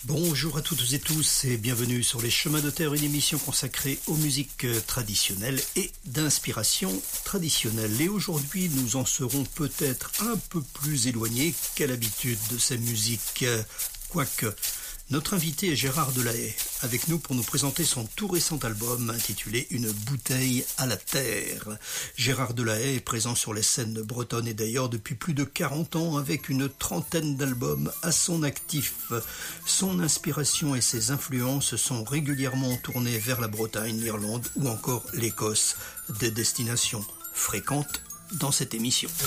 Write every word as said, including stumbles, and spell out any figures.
Bonjour à toutes et tous et bienvenue sur Les Chemins de Terre, une émission consacrée aux musiques traditionnelles et d'inspiration traditionnelle. Et aujourd'hui, nous en serons peut-être un peu plus éloignés qu'à l'habitude de ces musiques, quoique. Notre invité est Gérard Delahaye, avec nous pour nous présenter son tout récent album intitulé Une bouteille à la terre. Gérard Delahaye est présent sur les scènes bretonnes et d'ailleurs depuis plus de quarante ans avec une trentaine d'albums à son actif. Son inspiration et ses influences sont régulièrement tournées vers la Bretagne, l'Irlande ou encore l'Écosse, des destinations fréquentes dans cette émission.